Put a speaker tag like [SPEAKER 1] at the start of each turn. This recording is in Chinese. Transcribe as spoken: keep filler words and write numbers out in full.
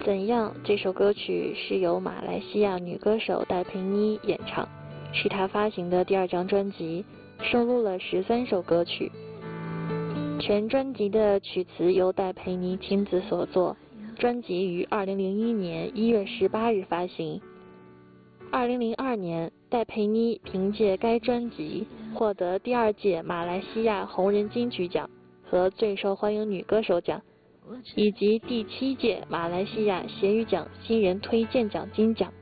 [SPEAKER 1] 怎样这首歌曲是由马来西亚女歌手戴佩妮演唱，是她发行的第二张专辑，收录了十三首歌曲。全专辑的曲词由戴佩妮亲自所作。专辑于二零零一年一月十八日发行。二零零二年，戴佩妮凭借该专辑获得第二届马来西亚红人金曲奖和最受欢迎女歌手奖，以及第七届马来西亚谐语奖新人推荐奖金奖。